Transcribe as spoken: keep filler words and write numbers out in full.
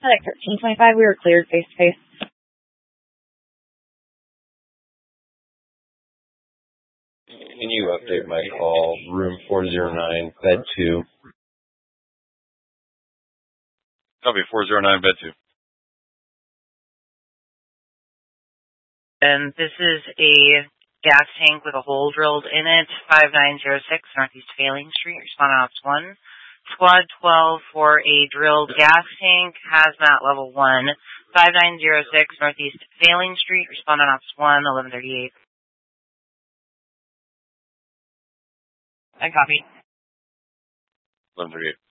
Medic thirteen twenty-five, we were cleared face to face. Can you update my call? Room four oh nine, bed two. Copy, four oh nine, bed two. And this is a gas tank with a hole drilled in it, five nine zero six Northeast Failing Street, respond on ops one. Squad twelve for a drilled gas tank, hazmat level one, five nine zero six Northeast Failing Street, respond on ops one, eleven thirty-eight. I copy. eleven thirty-eight.